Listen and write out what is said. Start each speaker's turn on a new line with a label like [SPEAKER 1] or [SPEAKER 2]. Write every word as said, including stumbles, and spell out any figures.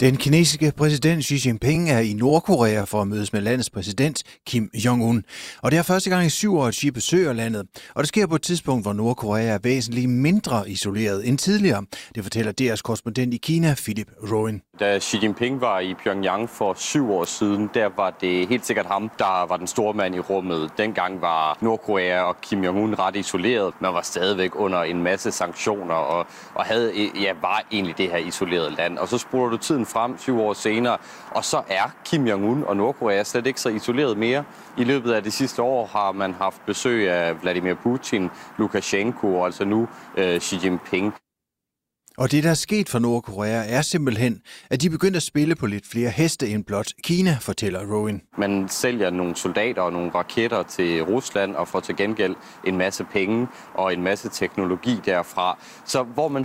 [SPEAKER 1] Den kinesiske præsident Xi Jinping er i Nordkorea for at mødes med landets præsident Kim Jong-un. Og det er første gang i syv år, at Xi besøger landet. Og det sker på et tidspunkt, hvor Nordkorea er væsentligt mindre isoleret end tidligere. Det fortæller D R's korrespondent i Kina, Philip Rowan.
[SPEAKER 2] Da Xi Jinping var i Pyongyang for syv år siden, der var det helt sikkert ham, der var den store mand i rummet. Dengang var Nordkorea og Kim Jong-un ret isoleret. Man var stadigvæk under en masse sanktioner og, og havde, ja, var egentlig det her isolerede land. Og så spoler du tiden frem syv år senere, og så er Kim Jong-un og Nordkorea slet ikke så isoleret mere. I løbet af de sidste år har man haft besøg af Vladimir Putin, Lukashenko og altså nu øh, Xi Jinping.
[SPEAKER 1] Og det, der er sket for Nordkorea, er simpelthen, at de begyndte at spille på lidt flere heste end blot Kina, fortæller Rowan.
[SPEAKER 2] Man sælger nogle soldater og nogle raketter til Rusland og får til gengæld en masse penge og en masse teknologi derfra. Så hvor man